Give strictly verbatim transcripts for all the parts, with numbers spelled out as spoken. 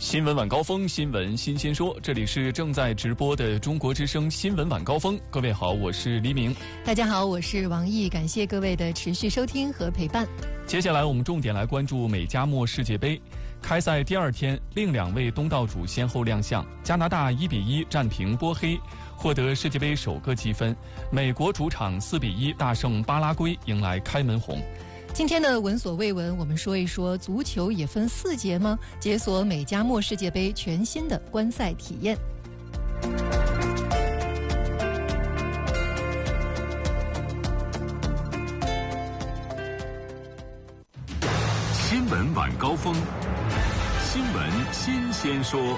新闻晚高峰，新闻新鲜说，这里是正在直播的中国之声新闻晚高峰。各位好，我是黎明。 大家好，我是王毅，感谢各位的持续收听和陪伴。 接下来我们重点来关注美加墨世界杯开赛第二天，另两位东道主先后亮相，加拿大一比一战平波黑，获得世界杯首个积分；美国主场四比一大胜巴拉圭，迎来开门红。 今天的闻所未闻，我们说一说足球也分四节吗？解锁美加墨世界杯全新的观赛体验。 新闻晚高峰，新闻新鲜说。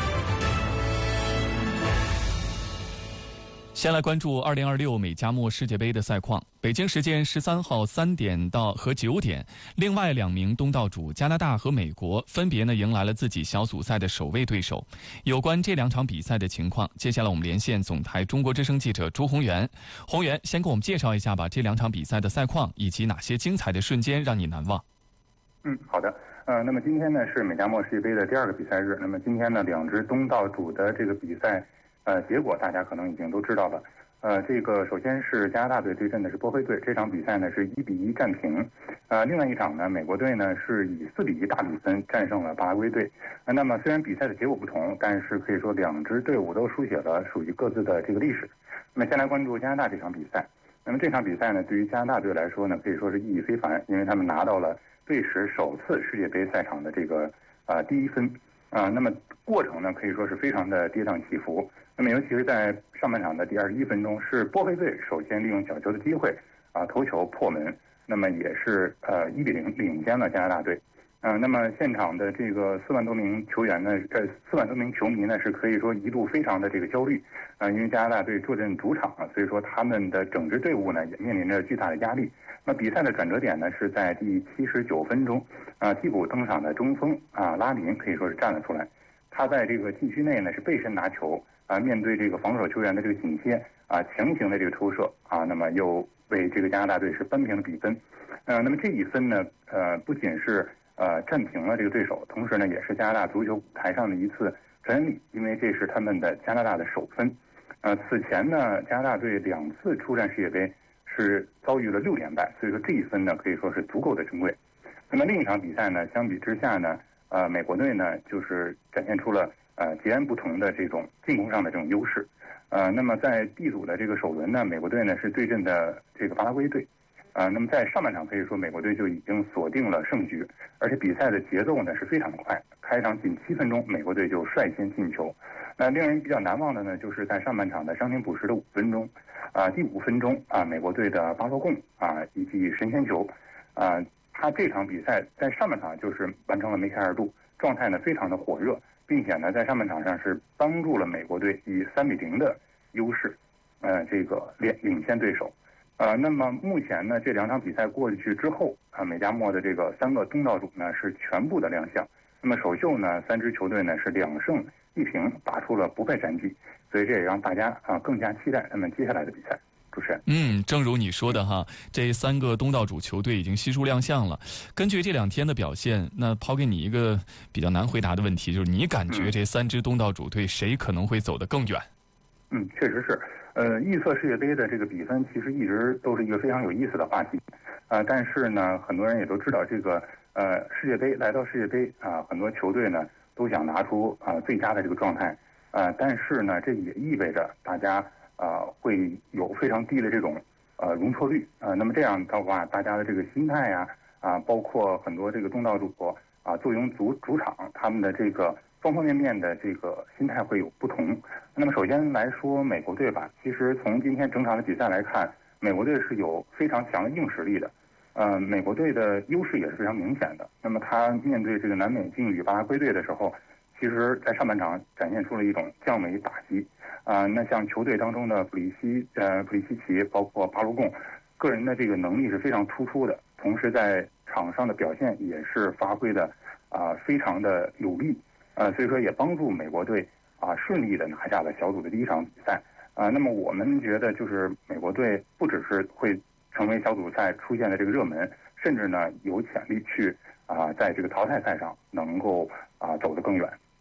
先来关注二零二六美加墨世界杯的赛况。北京时间十三号三点到和九点，另外两名东道主加拿大和美国分别呢迎来了自己小组赛的首位对手。有关这两场比赛的情况，接下来我们连线总台中国之声记者朱宏源。宏源，先给我们介绍一下吧，这两场比赛的赛况以及哪些精彩的瞬间让你难忘？ 嗯，好的。呃，那么今天呢是美加墨世界杯的第二个比赛日。那么今天呢，两支东道主的这个比赛。呃，结果大家可能已经都知道了。呃，这个首先是加拿大队对阵的是波黑队，这场比赛呢是一比一战平。呃，另外一场呢，美国队呢是以四比一大比分战胜了巴拉圭队。呃，那么虽然比赛的结果不同，但是可以说两支队伍都书写了属于各自的这个历史。那么先来关注加拿大这场比赛。那么这场比赛呢，对于加拿大队来说呢，可以说是意义非凡，因为他们拿到了队史首次世界杯赛场的这个呃第一分。啊、呃，那么过程呢可以说是非常的跌宕起伏。那么尤其是在上半场的第二十一分钟，是波黑队首先利用角球的机会啊、呃、头球破门，那么也是呃一比零领先了加拿大队。啊、呃，那么现场的这个四万多名球员呢，呃四万多名球迷呢是可以说一度非常的这个焦虑啊、呃，因为加拿大队坐镇主场啊，所以说他们的整支队伍呢也面临着巨大的压力。那比赛的转折点呢是在第七十九分钟，啊，替补登场的中锋啊拉林可以说是站了出来，他在这个禁区内呢是背身拿球啊，面对这个防守球员的这个紧贴啊，强行的这个抽射啊，那么又为这个加拿大队是扳平了比分。呃，那么这一分呢，呃，不仅是呃战平了这个对手，同时呢也是加拿大足球舞台上的一次传力，因为这是他们的加拿大的首分。呃，此前呢，加拿大队两次出战世界杯是遭遇了六连败，所以说这一分呢可以说是足够的珍贵。那么另一场比赛呢，相比之下呢，呃，美国队呢就是展现出了呃截然不同的这种进攻上的这种优势。呃，那么在 D 组的这个首轮呢，美国队呢是对阵的这个巴拉圭队。呃，那么在上半场可以说美国队就已经锁定了胜局，而且比赛的节奏呢是非常的快，开场仅七分钟，美国队就率先进球。那令人比较难忘的呢，就是在上半场的伤停补时的五分钟，啊、呃，第五分钟啊、呃，美国队的巴洛贡啊、呃、一记神仙球，啊、呃，他这场比赛在上半场就是完成了梅开二度，状态呢非常的火热，并且呢在上半场上是帮助了美国队以三比零的优势，呃，这个领领先对手。呃，那么目前呢，这两场比赛过去之后啊，美加墨的这个三个东道主呢是全部的亮相。那么首秀呢，三支球队呢是两胜一平，打出了不败战绩，所以这也让大家啊更加期待他们接下来的比赛。主持人， 嗯，正如你说的哈，这三个东道主球队已经悉数亮相了。根据这两天的表现，那抛给你一个比较难回答的问题，就是你感觉这三支东道主队谁可能会走得更远？ 嗯，确实是。呃，预测世界杯的这个比分其实一直都是一个非常有意思的话题，啊、呃，但是呢，很多人也都知道这个呃世界杯来到世界杯啊、呃，很多球队呢都想拿出啊、呃、最佳的这个状态，啊、呃，但是呢，这也意味着大家啊、呃、会有非常低的这种呃容错率啊、呃，那么这样的话，大家的这个心态呀啊、呃，包括很多这个东道主啊、呃、作为主主场，他们的这个方方面面的这个心态会有不同。那么首先来说美国队吧，其实从今天整场的比赛来看，美国队是有非常强的硬实力的。呃，美国队的优势也是非常明显的。那么他面对这个南美劲旅巴拉圭队的时候，其实在上半场展现出了一种降维打击。啊、呃，那像球队当中的普利西呃普利西奇，包括巴罗贡，个人的这个能力是非常突出的，同时在场上的表现也是发挥的啊、呃、非常的有力。呃，所以说也帮助美国队啊顺利的拿下了小组的第一场比赛啊。那么我们觉得，就是美国队不只是会成为小组赛出现的这个热门，甚至呢有潜力去啊在这个淘汰赛上能够啊走得更远。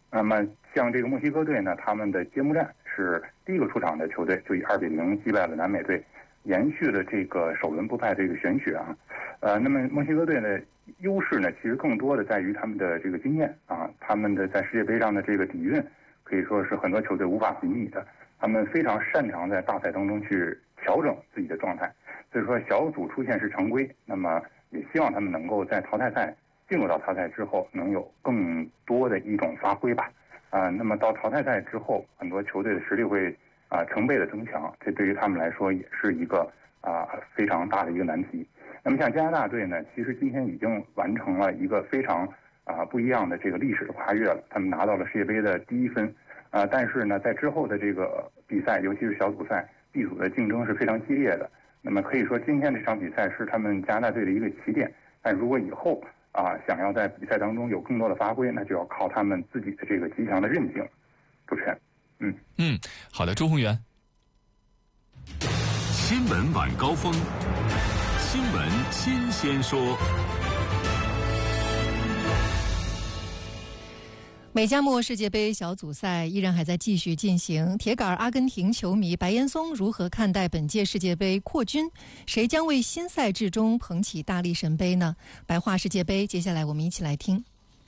那么像这个墨西哥队呢，他们的揭幕战是第一个出场的球队，就以二比零击败了南美队，延续了这个首轮不败这个玄学啊。呃，那么墨西哥队的优势呢，其实更多的在于他们的这个经验啊，他们的在世界杯上的这个底蕴，可以说是很多球队无法比拟的。他们非常擅长在大赛当中去调整自己的状态，所以说小组出线是常规。那么也希望他们能够在淘汰赛进入到淘汰之后，能有更多的一种发挥吧。啊、呃，那么到淘汰赛之后，很多球队的实力会啊、呃、成倍的增强，这对于他们来说也是一个啊、呃、非常大的一个难题。那么像加拿大队呢，其实今天已经完成了一个非常啊、呃、不一样的这个历史的跨越了，他们拿到了世界杯的第一分。啊、呃，但是呢，在之后的这个比赛，尤其是小组赛，B组的竞争是非常激烈的。那么可以说，今天这场比赛是他们加拿大队的一个起点。但如果以后啊、呃、想要在比赛当中有更多的发挥，那就要靠他们自己的这个极强的韧性。主持人，嗯嗯，好的，周宏源。 新闻晚高峰，新闻新鲜说。 美加墨世界杯小组赛依然还在继续进行，铁杆阿根廷球迷白岩松如何看待本届世界杯扩军？谁将为新赛制中捧起大力神杯呢？白话世界杯，接下来我们一起来听。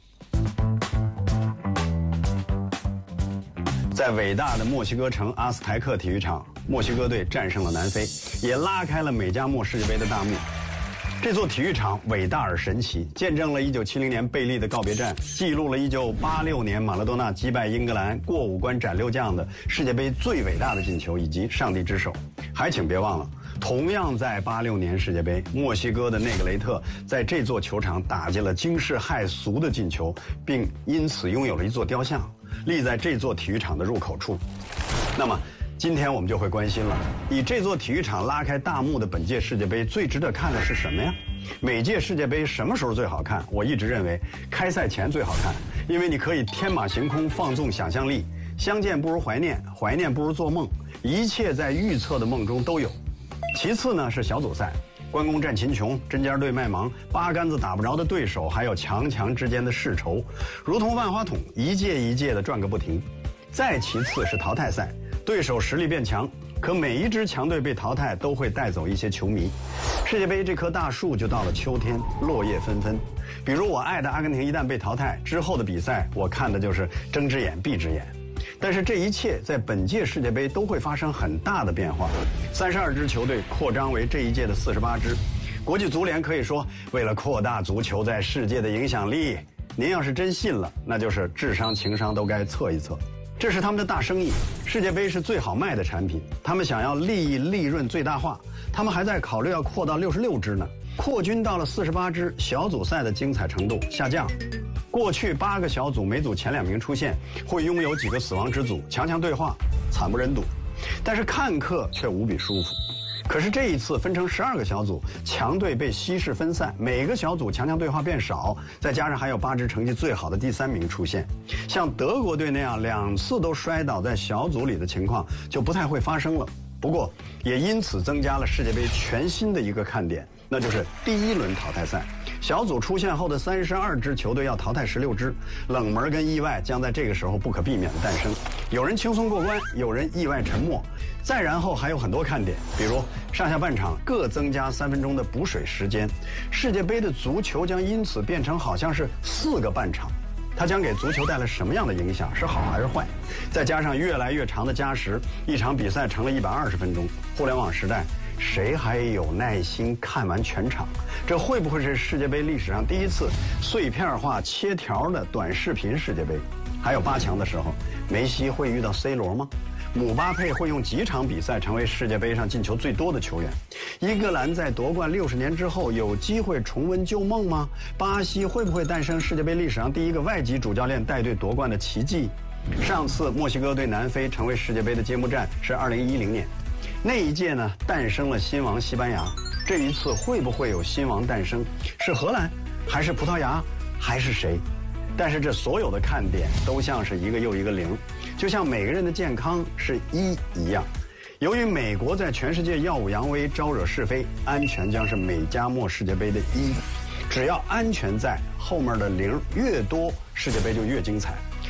在伟大的墨西哥城阿斯台克体育场，墨西哥队战胜了南非，也拉开了美加墨世界杯的大幕。这座体育场伟大而神奇，见证了一九七零年贝利的告别战，记录了一九八六年马拉多纳击败英格兰过五关斩六将的世界杯最伟大的进球，以及上帝之手。还请别忘了，同样在八六年世界杯，墨西哥的内格雷特在这座球场打进了惊世骇俗的进球，并因此拥有了一座雕像，立在这座体育场的入口处。那么今天我们就会关心了，以这座体育场拉开大幕的本届世界杯最值得看的是什么呀？每届世界杯什么时候最好看？我一直认为开赛前最好看，因为你可以天马行空，放纵想象力，相见不如怀念，怀念不如做梦，一切在预测的梦中都有。其次呢是小组赛，关公战秦琼，针尖对麦芒，八竿子打不着的对手，还有强强之间的世仇，如同万花筒，一届一届的转个不停。再其次是淘汰赛，对手实力变强，可每一支强队被淘汰都会带走一些球迷。世界杯这棵大树就到了秋天，落叶纷纷。比如我爱的阿根廷一旦被淘汰之后的比赛，我看的就是睁只眼闭只眼。但是这一切在本届世界杯都会发生很大的变化，三十二支球队扩张为这一届的四十八支。国际足联可以说，为了扩大足球在世界的影响力，您要是真信了，那就是智商情商都该测一测。这是他们的大生意，世界杯是最好卖的产品，他们想要利益利润最大化，他们还在考虑要扩到六十六支呢。扩军到了四十八支，小组赛的精彩程度下降。过去八个小组每组前两名出现，会拥有几个死亡之组，强强对话，惨不忍睹。但是看客却无比舒服。可是这一次分成十二个小组，强队被稀释分散，每个小组强强对话变少，再加上还有八支成绩最好的第三名出现，像德国队那样两次都摔倒在小组里的情况就不太会发生了。不过也因此增加了世界杯全新的一个看点，那就是第一轮淘汰赛。小组出现后的三十二支球队要淘汰十六支，冷门跟意外将在这个时候不可避免的诞生。有人轻松过关，有人意外沉没。再然后还有很多看点，比如上下半场各增加三分钟的补水时间。世界杯的足球将因此变成好像是四个半场。它将给足球带来什么样的影响？是好还是坏？再加上越来越长的加时，一场比赛成了一百二十分钟。互联网时代，谁还有耐心看完全场？这会不会是世界杯历史上第一次碎片化切条的短视频世界杯？还有八强的时候，梅西会遇到 C 罗吗？姆巴佩会用几场比赛成为世界杯上进球最多的球员？英格兰在夺冠六十年之后有机会重温旧梦吗？巴西会不会诞生世界杯历史上第一个外籍主教练带队夺冠的奇迹？上次墨西哥对南非成为世界杯的揭幕战是二零一零年，那一届呢诞生了新王西班牙。这一次会不会有新王诞生？是荷兰，还是葡萄牙，还是谁？但是这所有的看点都像是一个又一个零，就像每个人的健康是一一样。由于美国在全世界耀武扬威，招惹是非，安全将是美加墨世界杯的一。只要安全在，后面的零越多，世界杯就越精彩。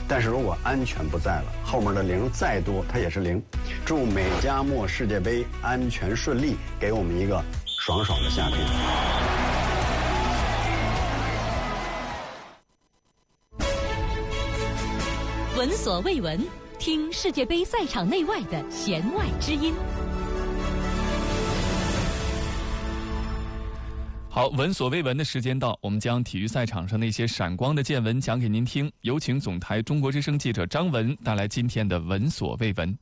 但是如果安全不在了，后面的零再多它也是零。祝美加墨世界杯安全顺利，给我们一个爽爽的夏天。 闻所未闻，听世界杯赛场内外的弦外之音。 好，闻所未闻的时间到，我们将体育赛场上那些闪光的见闻讲给您听。有请总台中国之声记者张文带来今天的闻所未闻。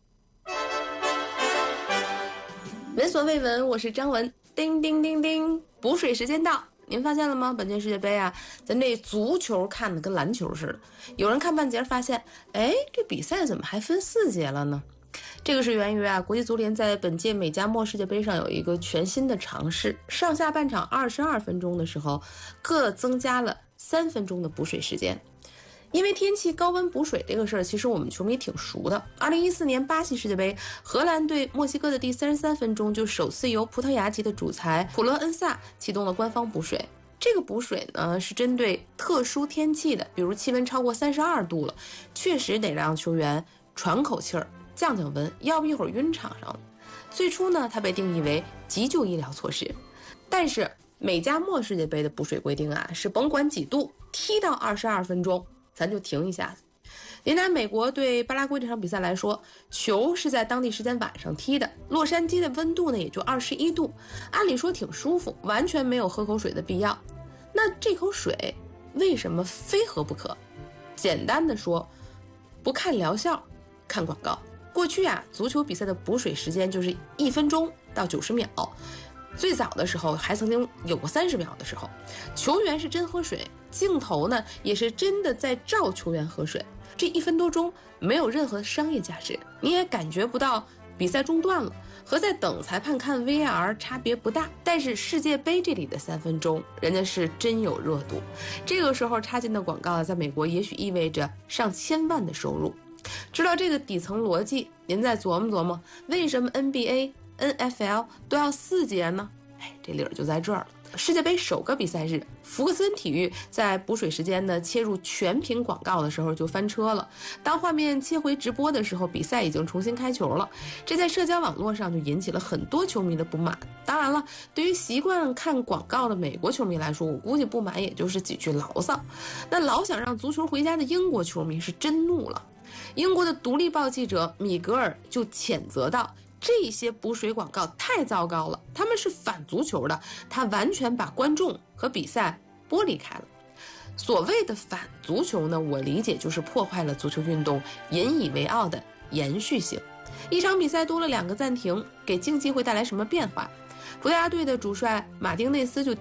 闻所未闻，我是张文。叮叮叮叮，补水时间到。您发现了吗？本届世界杯啊，咱这足球看的跟篮球似的。有人看半截发现，哎，这比赛怎么还分四节了呢？这个是源于啊，国际足联在本届美加墨世界杯上有一个全新的尝试，上下半场二十二分钟的时候，各增加了三分钟的补水时间。因为天气高温补水这个事儿，其实我们球迷挺熟的。二零一四年巴西世界杯，荷兰对墨西哥的第三十三分钟，就首次由葡萄牙籍的主裁普勒恩萨启动了官方补水。这个补水呢，是针对特殊天气的，比如气温超过三十二度了，确实得让球员喘口气儿，降降温，要不一会儿晕场上了。最初呢，它被定义为急救医疗措施，但是美加墨世界杯的补水规定啊，是甭管几度，踢到二十二分钟，咱就停一下子。您拿美国对巴拉圭这场比赛来说，球是在当地时间晚上踢的，洛杉矶的温度呢也就二十一度，按理说挺舒服，完全没有喝口水的必要。那这口水为什么非喝不可？简单的说，不看疗效，看广告。过去啊，足球比赛的补水时间就是一分钟到九十秒，最早的时候还曾经有过三十秒的时候。球员是真喝水，镜头呢也是真的在照球员喝水。这一分多钟没有任何商业价值，你也感觉不到比赛中断了，和在等裁判看 V R 差别不大。但是世界杯这里的三分钟，人家是真有热度。这个时候插进的广告在美国也许意味着上千万的收入。知道这个底层逻辑，您再琢磨琢磨，为什么 N B A、N F L 都要四节呢？哎，这理儿就在这儿了。世界杯首个比赛日，福克斯体育在补水时间呢切入全屏广告的时候就翻车了。当画面切回直播的时候，比赛已经重新开球了，这在社交网络上就引起了很多球迷的不满。当然了，对于习惯看广告的美国球迷来说，我估计不满也就是几句牢骚。那老想让足球回家的英国球迷是真怒了。英国的独立报记者米格尔就谴责道，这些补水广告太糟糕了，他们是反足球的，他完全把观众和比赛剥离开了。所谓的反足球呢，我理解就是破坏了足球运动引以为傲的延续性。一场比赛多了两个暂停，给竞技会带来什么变化？葡萄牙队的主帅马丁内斯就